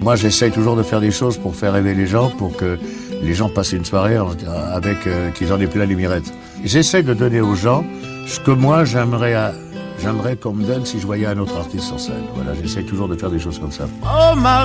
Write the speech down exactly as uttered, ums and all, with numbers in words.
Moi, j'essaye toujours de faire des choses pour faire rêver les gens, pour que les gens passent une soirée avec euh, qu'ils en aient plein les mirettes. J'essaye de donner aux gens ce que moi j'aimerais, à, j'aimerais qu'on me donne si je voyais un autre artiste sur scène. Voilà, j'essaye toujours de faire des choses comme ça. Oh Marie.